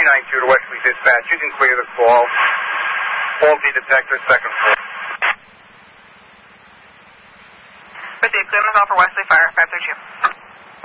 392 to Wesley Dispatch. You can clear the call. Faulty detector, second floor. Received. Clear the call for Wesley Fire, 532.